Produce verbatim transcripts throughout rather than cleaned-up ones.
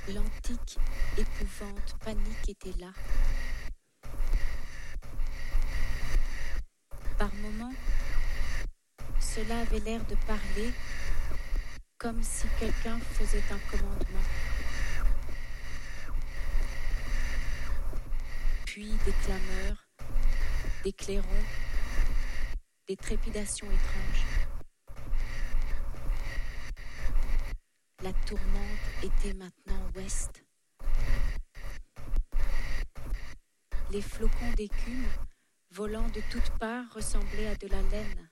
L'antique épouvante, panique était là. Par moments, cela avait l'air de parler comme si quelqu'un faisait un commandement. Puis des clameurs, des clairons, des trépidations étranges. La tourmente était maintenant ouest. Les flocons d'écume, volant de toutes parts, ressemblaient à de la laine.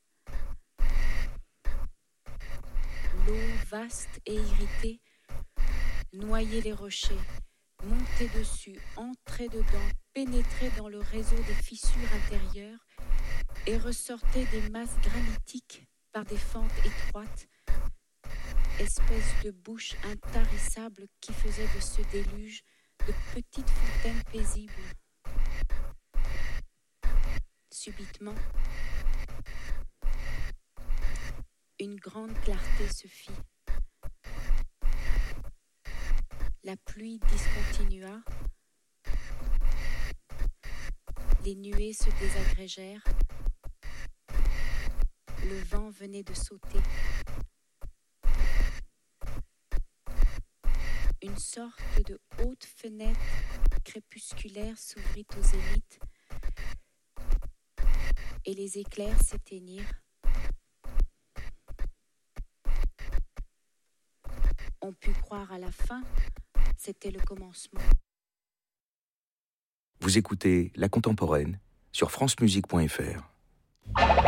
L'eau vaste et irritée noyait les rochers, montait dessus, entrait dedans, pénétrait dans le réseau des fissures intérieures et ressortait des masses granitiques par des fentes étroites, espèce de bouche intarissable qui faisait de ce déluge de petites fontaines paisibles. Subitement, une grande clarté se fit. La pluie discontinua. Les nuées se désagrégèrent. Le vent venait de sauter. Une sorte de haute fenêtre crépusculaire s'ouvrit au zénith et les éclairs s'éteignirent. On put croire à la fin, c'était le commencement. Vous écoutez La Contemporaine sur francemusique point f r.